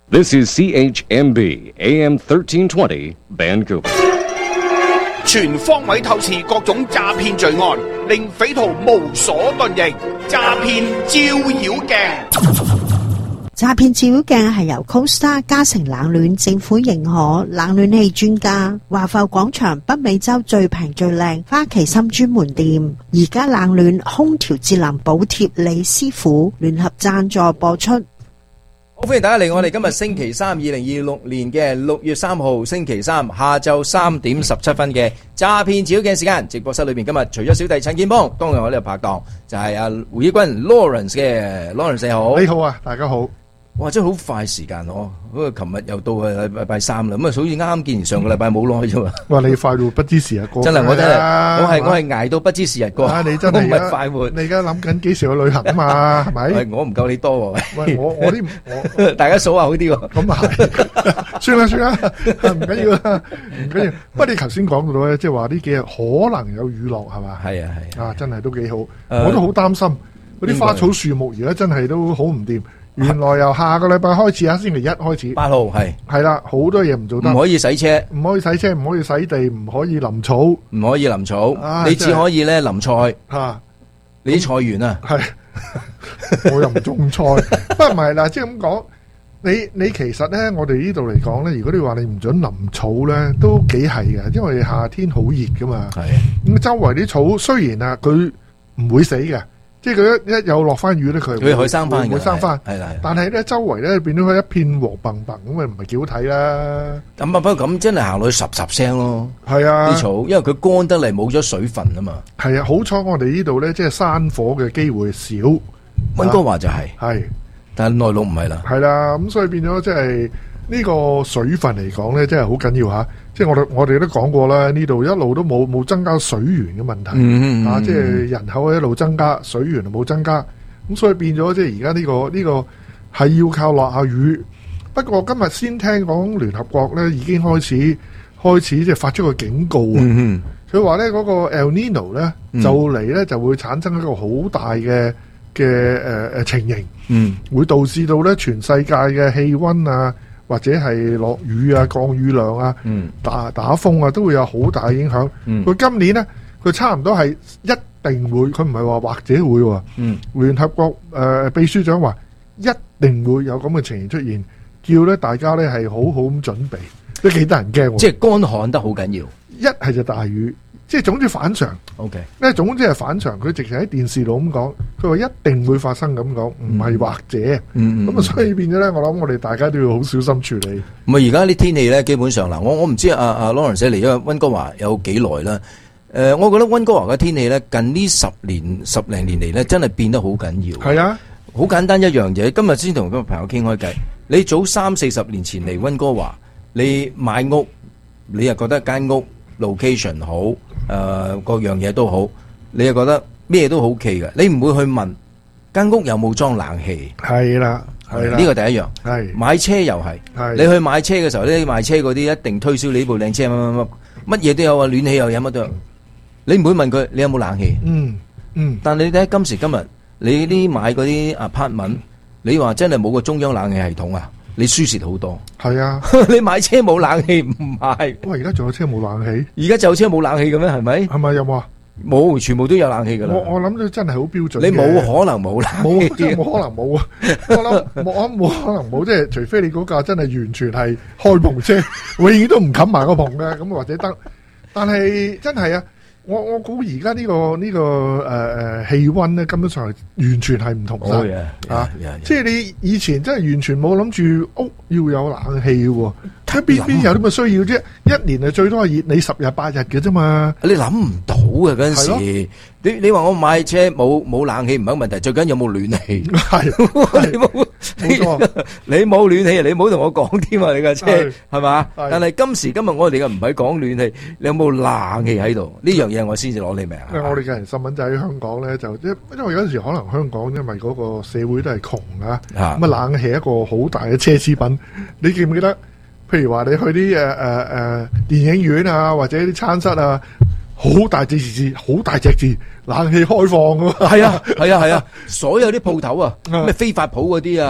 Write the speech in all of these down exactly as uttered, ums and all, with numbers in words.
This is C H M B A M thirteen twenty Vancouver。 全方位透視各種詐騙罪案，令匪徒無所遁形。詐騙照妖鏡。 詐騙照妖鏡係由 Costa 嘉誠冷暖政府認可冷暖氣專家華埠廣場北美洲最平最靚花旗參專門店，而家冷暖空調節能補貼李師傅聯合贊助播出。 好，歡迎大家嚟我哋今日星期三，二零二六年嘅六月三號星期三下晝三點十七分嘅詐騙照妖鏡時間。直播室裏面今日除咗小弟陳建邦，當然我呢個拍檔就係阿胡一君 Lawrence 嘅 Lawrence 你好。 你好啊，大家好。 哇！真係好快時間哦，嗰個琴日又到係禮拜三啦，咁啊，好似啱啱見完上個禮拜冇耐啫嘛。 哇！你快到不知時日過， 真係我真係我係我係捱到不知時日過。 啊！你真係唔係快活， 你而家諗緊幾時去旅行啊嘛？係咪？ 喂，我唔夠你多喎。 喂，我我啲我大家數下好啲喎。 咁啊係，算啦算啦，唔緊要啦，唔緊要。不過你頭先講到咧，即係話呢幾日可能有雨落係嘛？ 係啊係啊，真係都幾好。我都好擔心嗰啲花草樹木而家真係都好唔掂。原來由下個禮拜開始啊，星期一開始， 八號係係啦，好多嘢唔做得， 唔可以洗車， 唔可以洗車，唔可以洗地，唔可以淋草， 唔可以淋草，你只可以咧淋菜嚇。 你啲菜園啊， 係我又唔種菜，不過唔係啦，即係咁講，你你其實咧，我哋呢度嚟講咧，如果你話你唔准淋草咧，都幾係嘅，因為夏天好熱噶嘛。係咁，周圍啲草雖然啊，佢唔會死嘅。即係佢一一有落翻雨咧，佢佢可以生翻嘅， 會生翻。係啦，但係咧周圍咧變到佢一片黃濛濛咁啊，唔係幾好睇啦。咁啊，不過咁真係行落去十十聲咯。係啊，啲草，因為佢乾得嚟冇咗水分啊嘛。係啊，好彩我哋呢度咧，即係山火嘅機會少。溫哥華就係係，但係內陸唔係啦。係啦，咁所以變咗即係呢個水分嚟講咧，真係好緊要吓。即係我哋我哋都講過啦，呢度一路都冇冇增加水源嘅問題，嗯嗯啊，即係人口一路增加，水源冇增加，咁所以變咗即係而家呢個呢、呢個係要靠落下雨。不過今日先聽講聯合國咧已經開始開始即係發出個警告啊，佢話咧嗰個 El Nino 咧、嗯、就嚟咧就會產生一個好大嘅嘅誒誒情形，嗯，會導致到咧全世界嘅氣溫啊。或者係落雨啊、降雨量啊、嗯、打打風啊，都會有好大影響。佢、嗯、今年咧，佢差唔多係一定會，佢唔係話或者會喎。嗯，聯合國誒、呃、秘書長話一定會有咁嘅情形出現，叫咧大家咧係好好咁準備，都幾得人驚。即係乾旱得好緊要，一係就大雨。即係總之反常 ，OK，咧總之係反常。佢直情喺電視度咁講，佢話一定會發生咁講，唔係或者。咁、嗯、啊，嗯、所以變咗咧，我諗我哋大家都要好小心處理。唔係而家啲天氣咧，基本上嗱，我我唔知阿阿 Lawrence 嚟咗溫哥華有幾耐啦。誒、呃，我覺得溫哥華嘅天氣咧，近呢十年十零年嚟咧，真係變得好緊要。係啊，好簡單一樣嘢。今日先同個朋友傾開偈。你早三四十年前嚟溫哥華，你買屋，你又覺得間屋 location 好，誒、呃，各樣嘢都好，你又覺得咩都好奇嘅，你唔會去問間屋有冇裝冷氣。係啦，係啦，呢個第一樣。係買車又係，係你去買車嘅時候咧，賣車嗰啲一定推銷你呢部靚車，乜乜乜乜嘢都有啊，暖氣又有乜都有。你唔會問佢你有冇冷氣。嗯嗯。但你睇今時今日，你啲買嗰啲 apartment，你話真係冇個中央冷氣系統啊？你輸蝕好多，係啊！你買車冇冷氣唔係？喂，而家仲有車冇冷氣？而家就有車冇冷氣嘅咩？係咪？係咪有冇啊？冇，全部都有冷氣噶啦。我我諗到真係好標準。你冇可能冇冷氣，冇真係冇可能冇啊！我諗我諗冇可能冇，即係除非你嗰架真係完全係開篷車，永遠都唔冚埋個篷嘅，咁或者得。但係真係啊！我我估而家呢個呢、這個誒誒、呃、氣溫咧，根本上係完全係唔同晒、oh, yeah, yeah, 啊！ yeah, yeah. 即係你以前真係完全冇諗住屋要有冷氣嘅，睇邊邊有啲咁嘅需要啫？一年係最多係熱你十日八日嘅啫嘛！你諗唔到嘅嗰陣時，你你話我買車冇冇冷氣唔係問題，最緊要有冇暖氣。係你冇冇錯，你冇暖氣，你唔好同我講添啊！你架車係嘛？但係今時今日我哋嘅唔係講暖氣，你有冇冷氣喺度？呢樣嘢我先至攞你命。因為我哋嘅人新聞就喺香港咧，就因因為有陣時可能香港因為嗰個社會都係窮啊，咁啊冷氣一個好大嘅奢侈品。你記唔記得？譬如話你去啲誒誒誒電影院啊，或者啲餐室啊，好大隻字，好大隻字，冷氣開放噶嘛。係啊係啊係啊，所有啲鋪頭啊，咩飛髮鋪嗰啲啊，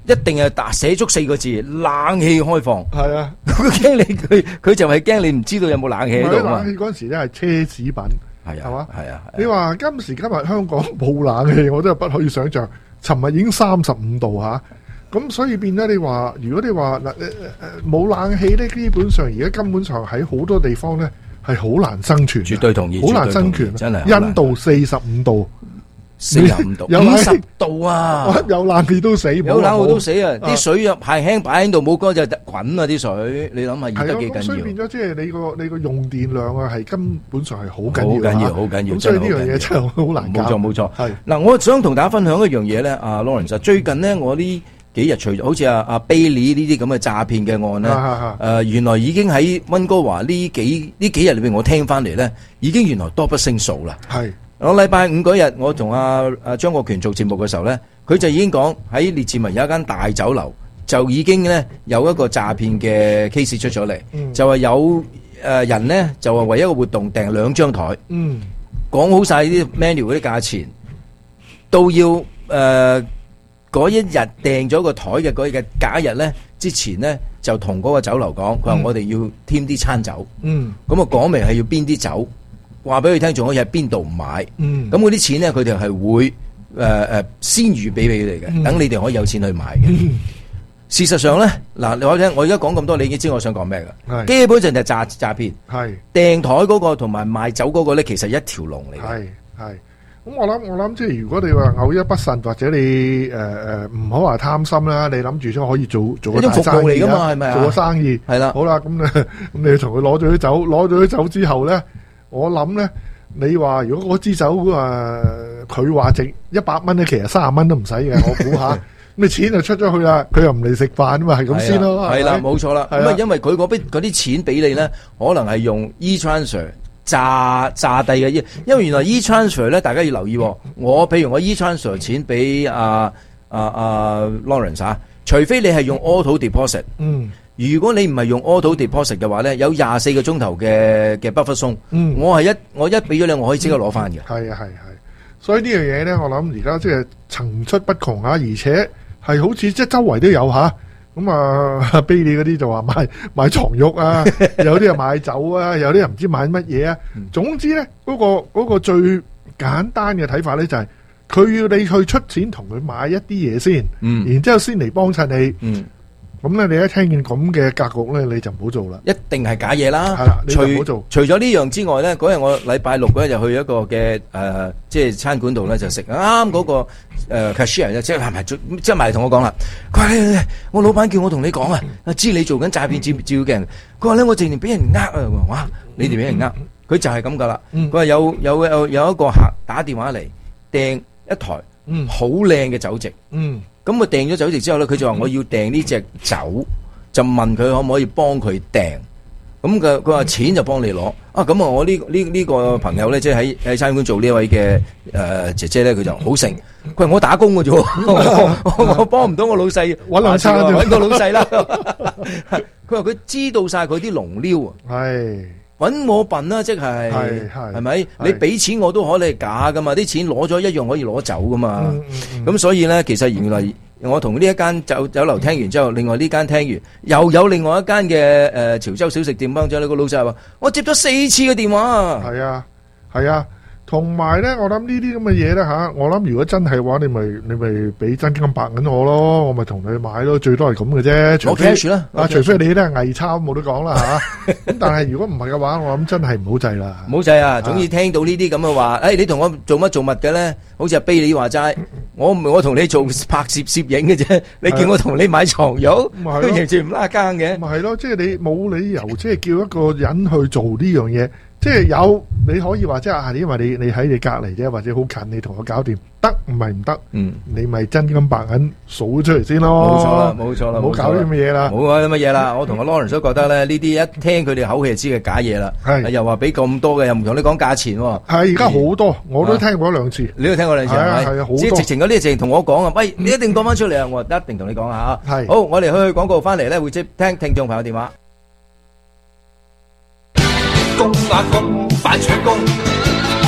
一定係打寫足四個字，冷氣開放。 係啊， 佢驚你佢佢就係驚你唔知道有冇冷氣喺度嘛。 冷氣嗰陣時咧係奢侈品， 係啊， 係嘛？ 係啊。 你話今時今日香港冇冷氣，我真係不可以想象。尋日已經三十五度嚇，咁所以變咗你話，如果你話嗱誒誒冇冷氣咧，基本上而家根本上喺好多地方咧係好難生存。 絕對同意， 好難生存， 真係。 印度四十五度。 四十五度，五十度啊！ 有冷氣都死， 有冷氣都死啊！啲水又排輕擺喺度，冇乾就滾啊！啲水，你諗下熱得幾緊要？ 所以變咗即係你個你個用電量啊，係根本上係好緊要， 好緊要，好緊要。 咁所以呢樣嘢真係好難搞。 冇錯，冇錯。 係嗱， 我想同大家分享一樣嘢咧，阿 Lawrence，最近呢，我呢幾日除咗好似阿阿 Bailey 呢啲咁嘅詐騙嘅案咧，誒，原來已經喺溫哥華呢幾呢幾日裏邊，我聽翻嚟咧，已經原來多不勝數啦。係。我禮拜五嗰日，我同阿阿張國權做節目嘅時候咧，佢就已經講喺列治文有一間大酒樓，就已經咧有一個詐騙嘅 case 出咗嚟，嗯、就係有誒人咧就話為一個活動訂兩張台，講、嗯、好晒啲 menu 嗰啲價錢，到要誒嗰、呃、一日訂咗個台嘅嗰日嘅假日咧之前咧，就同嗰個酒樓講，佢話我哋要添啲餐酒，咁啊講明係要邊啲酒。話俾佢聽，仲可以喺邊度買？咁嗰啲錢咧，佢哋係會誒誒、呃、先預備俾你哋嘅，等、嗯、你哋可以有錢去買嘅。嗯、事實上咧，嗱，你我聽我而家講咁多，你已經知我想講咩㗎？基本上就係詐詐騙。係訂台嗰個同埋賣酒嗰個咧，其實一條龍嚟嘅。係係。咁我諗我諗，即係如果你話偶一不慎，或者你誒誒唔好話貪心啦，你諗住先可以做做個大生意，一種服務嚟㗎嘛，係咪啊？做個生意係啦。好啦，咁咧咁你同佢攞咗啲酒，攞咗啲酒之後咧。我諗咧，你話如果嗰支酒誒，佢話值一百蚊咧，其實三十蚊都唔使嘅。我估下，咁你錢就出咗去啦，佢又唔嚟食飯啊嘛，係咁先咯。係啦，冇錯啦。咁啊，因為佢嗰筆嗰啲錢俾你咧，可能係用 e-transfer 炸炸低嘅，因為原來 e-transfer 咧，大家要留意。我譬如我 e-transfer 錢俾阿阿阿 Lawrence 啊，除非你係用 auto deposit。嗯。如果你唔係用 auto deposit 嘅話咧，有廿四個鐘頭嘅嘅 buffer zone。嗯，我係一我一俾咗你，我可以即刻攞翻嘅。係啊係係，所以呢樣嘢咧，我諗而家即係層出不窮啊，而且係好似即係周圍都有吓。咁啊，Bailey嗰啲就話買買床褥啊，有啲人買酒啊，有啲人唔知買乜嘢啊。總之咧，嗰個嗰個最簡單嘅睇法咧就係，佢要你去出錢同佢買一啲嘢先，嗯，然之後先嚟幫襯你，嗯。咁咧，你一聽見咁嘅格局咧，你就唔好做啦。一定係假嘢啦。係啦，你就唔好做。除咗呢樣之外咧，嗰日我禮拜六嗰日就去一個嘅誒，即係餐館度咧就食啱嗰個誒 cashier 即係係咪即係埋嚟同我講啦。佢話我老闆叫我同你講啊，知你做緊詐騙照照鏡。佢話咧我直情俾人呃啊！哇，你哋俾人呃，佢就係咁噶啦。佢話有有有有一個客打電話嚟訂一台好靚嘅酒席。嗯。咁佢訂咗酒席之後咧，佢就話我要訂呢隻酒，就問佢可唔可以幫佢訂。咁佢佢話錢就幫你攞。啊，咁啊，我呢呢呢個朋友咧，即係喺喺餐館做呢位嘅誒、呃、姐姐咧，佢就好誠。佢話我打工嘅啫，我我幫唔到我老細揾兩餐，揾個老細啦。佢話佢知道晒佢啲龍撩啊。係。搵我笨啦，即係係係咪？你俾錢我都可能係假噶嘛，啲錢攞咗一樣可以攞走噶嘛。咁、嗯嗯嗯、所以咧，其實原來我同呢一間酒酒樓聽完之後，另外呢間聽完，又有另外一間嘅誒潮州小食店幫咗呢個老細話，我接咗四次嘅電話。係啊，係啊。同埋咧，我諗呢啲咁嘅嘢咧吓，我諗如果真係嘅話，你咪你咪俾真金白銀我咯，我咪同你買咯，最多係咁嘅啫。除非啊，啊除非你咧係偽鈔，冇得講啦吓。咁但係如果唔係嘅話，我諗真係唔好制啦。唔好制啊！總之聽到呢啲咁嘅話，誒，你同我做乜做乜嘅咧？好似阿 Bailey 話齋，我唔係我同你做拍攝攝影嘅啫，你叫我同你買床褥，佢完全唔拉更嘅。咪係咯，即係你冇理由即係叫一個人去做呢樣嘢。即係有你可以話即係啊，因為你你喺你隔籬啫，或者好近，你同我搞掂得唔係唔得？嗯，你咪真金白銀數出嚟先咯。冇錯啦，冇錯啦，唔好搞啲咁嘅嘢啦。冇啊啲乜嘢啦，我同阿 Lawrence 都覺得咧，呢啲一聽佢哋口氣就知係假嘢啦。係又話俾咁多嘅，又唔同你講價錢。係而家好多，我都聽過一兩次。你都聽過兩次係咪？係啊，好多。即係直情嗰啲直情同我講啊，喂，你一定講翻出嚟啊！我一定同你講下吓。係好，我哋去去廣告翻嚟咧，會接聽聽眾朋友電話。公啊公，反搶攻，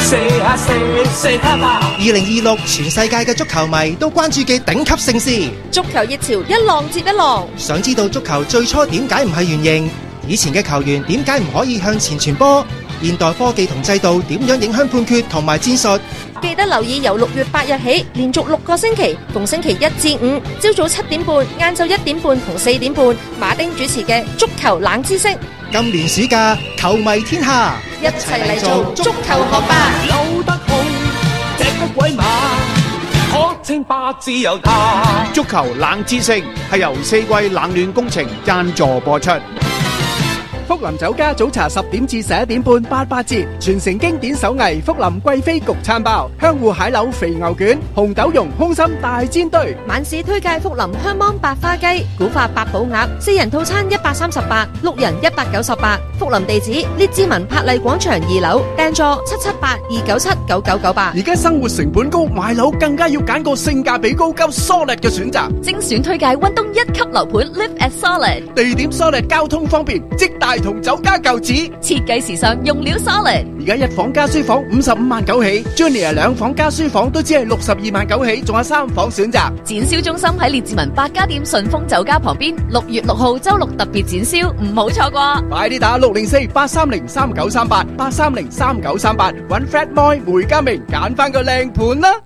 射下射，射他吧！ 二零二六全世界嘅足球迷都關注嘅頂級盛事， 足球熱潮一浪接一浪。 想知道足球最初點解唔係圓形？以前嘅球員點解唔可以向前傳波？現代科技同制度點樣影響判決同埋戰術？ 記得留意由六月八日起，連續六個星期，逢星期一至五，朝早七點半、晏晝一點半同四點半，馬丁主持嘅足球冷知識。 今年暑假，球迷天下， 一齊嚟做足球學霸。 有得好，隻得鬼馬，可稱霸自由他。 足球冷知識係由四季冷暖工程贊助播出。 福林酒家早茶十點至十一點半八八折，傳承經典手藝福林貴妃焗餐包、香芋蟹柳肥牛卷、紅豆蓉空心大煎堆。 晚市推介福林香芒白花雞、古法八寶鴨，四人套餐一百三十八，六人一百九十八。福林地址：列治文柏麗廣場二樓，訂座七七八二九七九九九八。 而家生活成本高，買樓更加要揀個性價比高、夠 solid 嘅選擇。 精選推介溫東一級樓盤 Live at Solid， 地點 solid， 交通方便，即大同酒家舊址， 設計時尚，用料 solid。 而家一房加書房五十五萬九起 ，Junior 兩房加書房都只係六十二萬九起，仲有三房選擇。 展銷中心喺列治文百家店順豐酒家旁邊，六月六號周六特別展銷，唔好錯過。 快啲打六零四八三零三九三八八三零三九三八，揾 Fred Moy 梅家明揀翻個靚盤啦。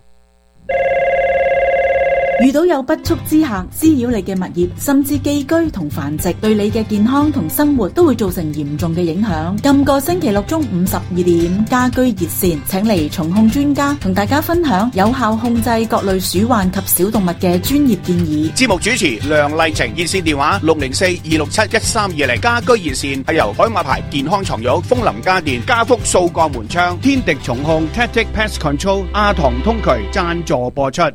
遇到有不速之客滋擾你嘅物業，甚至寄居同繁殖，對你嘅健康同生活都會造成嚴重嘅影響。今個星期六中午十二點，家居熱線請嚟蟲控專家同大家分享有效控制各類鼠患及小動物嘅專業建議。 節目主持梁麗晴，熱線電話六零四二六七一三二零。家居熱線係由海馬牌健康床褥、風林家電、家福掃鋼門窗、天敵蟲控、Tactic Pest Control、阿唐通渠贊助播出。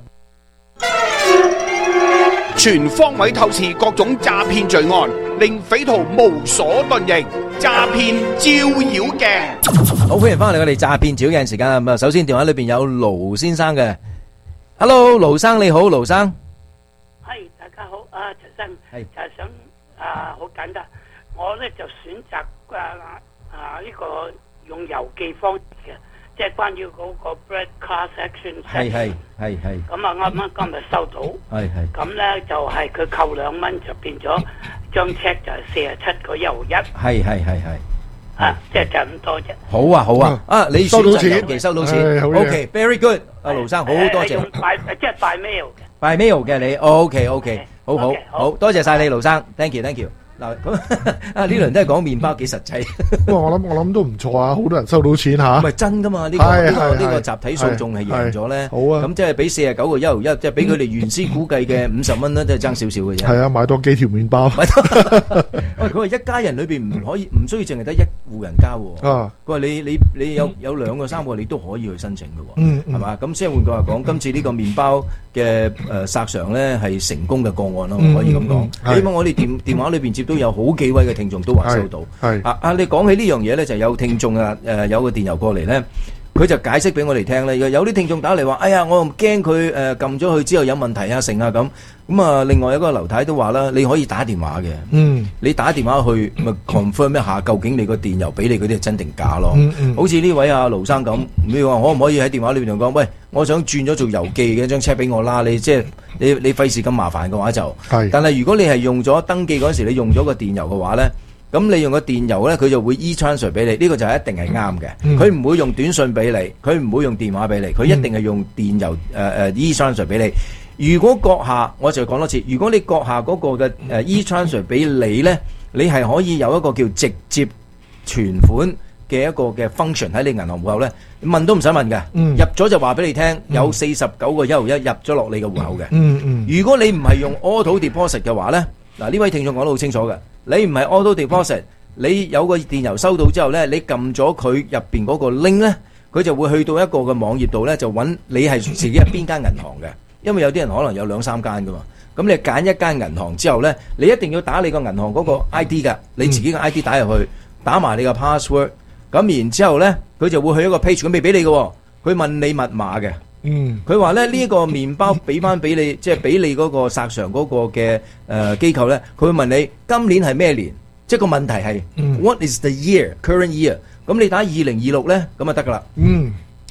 全方位透視各種詐騙罪案，令匪徒無所遁形。詐騙照妖鏡， 好歡迎翻嚟我哋詐騙照妖鏡時間。咁啊，首先電話裏邊有盧先生嘅 ，Hello， 盧生你好，盧生。 係大家好，啊陳生，係就係想啊好簡單，我咧就選擇啊啊呢個用郵寄方式嘅。即係關於嗰個 bread class action， 係係係係。咁啊啱啱今日收到，係係。咁咧就係佢扣兩蚊就變咗張 check 就係四十七個一毫一。係係係係。啊，即係就咁多啫。好啊好啊，啊你收到錢， 寄收到錢 ，OK，very good。阿盧生好多謝。 用拜即係拜 mail 嘅。 拜 mail 嘅你 ，OK OK，好好好，多謝晒你盧生 ，thank you thank you。嗱咁啊呢輪都係講麵包幾實際， 不過我諗我諗都唔錯啊，好多人收到錢吓， 唔係真噶嘛？呢個呢個呢個集體訴訟係贏咗咧，好啊，咁即係俾四十九個一毫一，即係俾佢哋原先估計嘅五十蚊咧，都係爭少少嘅啫。係啊，買多幾條麵包。 喂，佢話一家人裏邊唔可以唔需要淨係得一戶人家喎。啊，佢話你你你有有兩個三個你都可以去申請嘅喎。嗯嗯，係嘛？咁即係換句話講，今次呢個麵包嘅誒索償咧係成功嘅個案咯，可以咁講。希望我哋電電話裏邊接都有好幾位嘅聽眾都話收到。係啊啊！你講起呢樣嘢咧，就有聽眾啊誒有個電郵過嚟咧，佢就解釋俾我哋聽咧。有啲聽眾打嚟話：哎呀，我唔驚佢誒撳咗佢之後有問題啊，成啊咁。咁啊，另外有個劉太都話啦，你可以打電話嘅。嗯，你打電話去咪 confirm 一下，究竟你個電郵俾你嗰啲係真定假咯？嗯嗯。好似呢位阿盧生咁，你話可唔可以喺電話裏邊同講？喂，我想轉咗做郵寄嘅一張 check 俾我啦。你即係你你費事咁麻煩嘅話就係。但係如果你係用咗登記嗰時，你用咗個電郵嘅話咧。咁你用個電郵咧，佢就會 e-transfer 俾你，呢、這個就係一定係啱嘅。佢唔、嗯、會用短信俾你，佢唔會用電話俾你，佢一定係用電郵誒誒、呃、e-transfer 俾你。如果閣下，我就講多次，如果你閣下嗰個嘅誒 e-transfer 俾你咧，你係可以有一個叫直接存款嘅一個嘅 function 喺你銀行戶口咧，問都唔使問嘅，嗯、入咗就話俾你聽，有四十九個一毫一入咗落你嘅戶口嘅。嗯嗯、如果你唔係用 auto deposit 嘅話咧，嗱呢位聽眾講得好清楚嘅。你唔係 auto deposit，你有個電郵收到之後咧，你撳咗佢入邊嗰個 link 咧，佢就會去到一個嘅網頁度咧，就揾你係自己係邊間銀行嘅。因為有啲人可能有兩三間噶嘛，咁你揀一間銀行之後咧，你一定要打你個銀行嗰個 I D 噶，你自己個 I D 打入去，打埋你個 password， 咁然之後咧，佢就會去一個 page，佢未俾你嘅，佢問你密碼嘅。嗯，佢話咧呢一個麵包俾翻俾你，即係俾你嗰個索償嗰個嘅誒機構咧，佢會問你今年係咩年？即係個問題係、嗯、What is the year current year？ 咁你打二零二六咧，咁就得噶啦。嗯，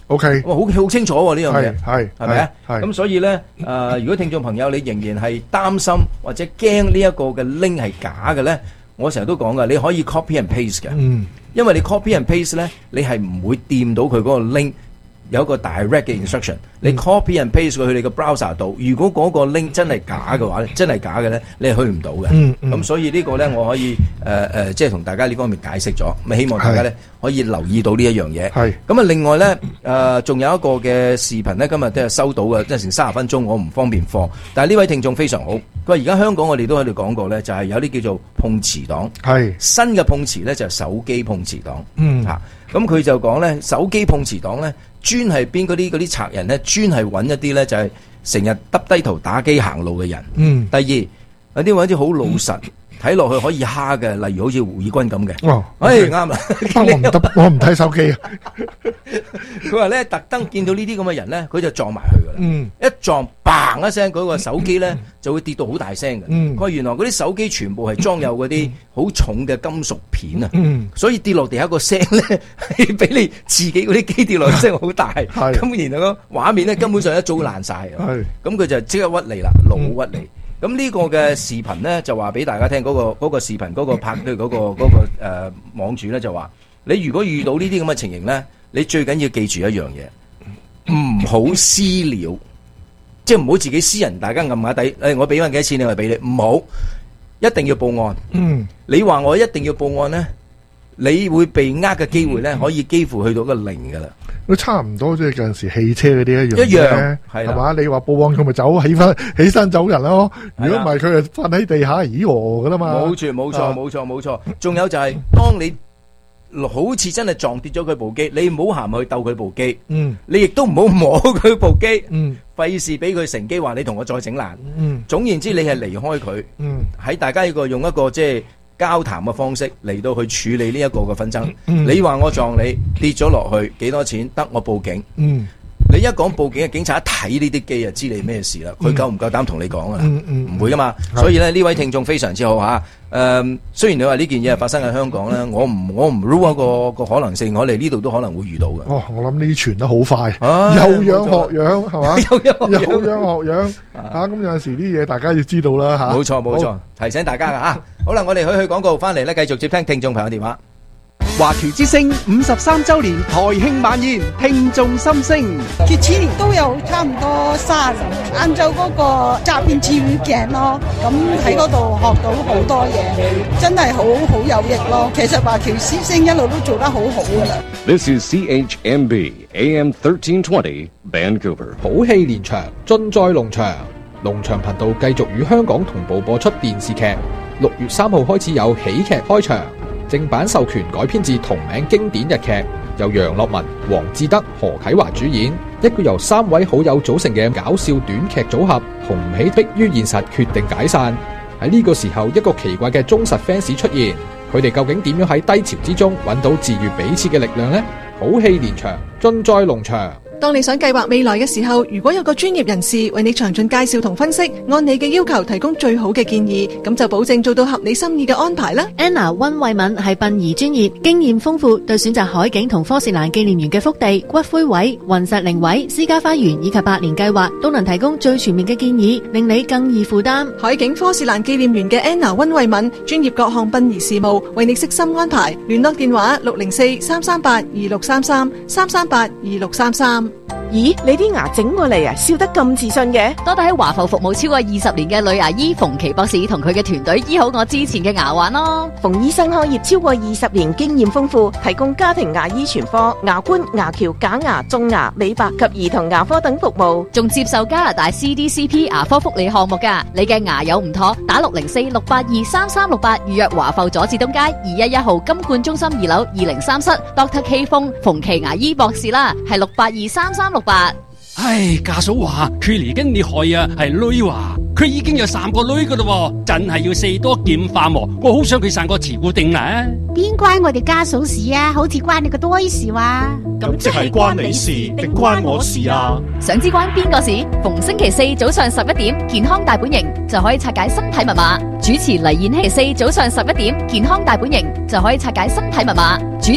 OK， 好好清楚喎呢樣嘢， 係係咪啊？咁所以咧，誒、呃，如果聽眾朋友你仍然係擔心或者驚呢一個嘅 link 係假嘅咧，我成日都講噶，你可以 copy and paste 嘅，嗯，因為你 copy and paste 咧，你係唔會掂到佢嗰個 link。有一個 direct 嘅 instruction，嗯、你 copy and paste 佢去你個 browser 度。如果嗰個 link 真係假嘅話咧，真係假嘅咧，你係去唔到嘅。咁、嗯嗯、所以呢個咧，我可以誒誒、呃，即係同大家呢方面解釋咗。咁希望大家咧可以留意到呢一樣嘢。係咁啊，另外咧誒，仲、呃、有一個嘅視頻咧，今日都係收到嘅，即係成三十分鐘，我唔方便放。但係呢位聽眾非常好，佢話而家香港我哋都喺度講過咧，就係、是、有啲叫做碰瓷黨。係新嘅碰瓷咧，就係、是、手機碰瓷黨。嗯嚇，咁佢就講咧，手機碰瓷黨咧。專係邊嗰啲嗰啲賊人咧，專係揾一啲咧就係成日耷低頭打機行路嘅人。嗯。第二有啲揾啲好老實，睇落去可以蝦嘅，例如好似胡爾軍咁嘅。哦。哎，啱啦。 我唔得，我唔睇手機啊。 佢話咧，特登見到呢啲咁嘅人咧，佢就撞埋去噶啦。嗯。一撞嘭一聲，嗰個手機咧就會跌到好大聲嘅。嗯。佢話原來嗰啲手機全部係裝有嗰啲好重嘅金屬片啊。嗯。所以跌落地下個聲咧，係比你自己嗰啲機跌落聲好大。係。咁然後個畫面咧根本上一早爛晒。係。咁佢就即刻屈你啦，老屈你。咁呢個嘅視頻咧就話俾大家聽，嗰、嗰個嗰個視頻嗰個拍嘅嗰個嗰、嗰個誒、呃、網主咧就話：你如果遇到呢啲咁嘅情形咧，你最緊要記住一樣嘢，唔好私了，即係唔好自己私人，大家暗下底，誒、哎、我俾翻幾多錢，你咪俾你，唔好，一定要報案。嗯，你話我一定要報案咧，你會被呃嘅機會咧，可以幾乎去到個零噶啦。 都差唔多，即係嗰陣時汽車嗰啲一樣一樣係嘛？你話報案佢咪走起翻起身走人咯？如果唔係佢就瞓喺地下咦喎噶啦嘛。 冇錯冇錯冇錯冇錯。仲有就係、是、當你好似真係撞跌咗佢部機，你唔好行去鬥佢部機。嗯，你亦都唔好摸佢部機。嗯，費事俾佢乘機話你同我再整爛。嗯，總言之你係離開佢。嗯，喺大家一個用一個即係交談嘅方式嚟到去處理呢一個嘅紛爭。嗯、你話我撞你跌咗落去幾多錢？得我報警。嗯，你一講報警，警察一睇呢啲機就知你咩事啦。佢夠唔夠膽同你講啊？唔、嗯嗯、會噶嘛。所以咧呢位聽眾非常之好吓。誒、呃，雖然你話呢件嘢係發生喺香港咧，我唔我唔 rule 一個個可能性，我哋呢度都可能會遇到嘅。 哦，我諗呢啲傳得好快，有樣學樣係嘛？有樣有樣學樣吓，咁有陣時啲嘢大家要知道啦吓。 冇錯冇錯，提醒大家噶吓。好啦，我哋去去廣告，翻嚟咧繼續接聽聽眾朋友電話。 華僑之聲五十三周年台慶晚宴，聽眾心聲。 佢次年都有差唔多卅人，晏晝嗰個側邊跳鏡咯，咁喺嗰度學到好多嘢，真係好好有益咯。其實華僑之聲一路都做得好好噶啦。 This is C H M B A M thirteen twenty Vancouver。 好戲連場，盡在龍翔。龍翔頻道繼續與香港同步播出電視劇。六月三號開始有喜劇開場，正版授權改編自同名經典日劇，由楊樂文、黃志德、何啟華主演，一個由三位好友組成嘅搞笑短劇組合，紅唔起迫於現實決定解散。喺呢個時候，一個奇怪嘅忠實 fans 出現，佢哋究竟點樣喺低潮之中揾到治愈彼此嘅力量呢？好戲連場，盡在龍翔。 當你想計劃未來嘅時候，如果有個專業人士為你詳盡介紹同分析，按你嘅要求提供最好嘅建議，咁就保證做到合你心意嘅安排啦。 Anna 溫慧敏係殯儀專業，經驗豐富，對選擇海景同科士蘭紀念園嘅福地、骨灰位、雲石靈位、私家花園以及百年計劃，都能提供最全面嘅建議，令你更易負擔。 海景科士蘭紀念園嘅 Anna 溫慧敏，專業各項殯儀事務，為你悉心安排。聯絡電話六零四三三八二六三三三三八二六三三。 咦，你啲牙整過嚟啊，笑得咁自信嘅？ 多得喺華埠服務超過二十年嘅女牙醫馮琪博士同佢嘅團隊醫好我之前嘅牙患咯。 馮醫生開業超過二十年，經驗豐富，提供家庭牙醫全科、牙冠、牙橋、假牙、種牙、美白及兒童牙科等服務， 仲接受加拿大 C D C P 牙科福利項目噶。你嘅牙有唔妥，打六零四六八二三三六八預約華埠佐治東街二一一號金冠中心二樓二零三室 Doctor K 峰馮琪牙醫博士啦，係六八二三三六八。 唉，家嫂話佢嚟緊你害啊，係女話佢已經有三個女噶啦，真係要四多劍化喎。我好想佢生個慈固定啦。 邊關我哋家嫂事啊？好似關你個多事話。 咁即係關你事定關我事啊？ 想知關邊個事？逢星期四早上十一點，健康大本營就可以拆解身體密碼。主持黎燕希，四早上十一點，健康大本營就可以拆解身體密碼。主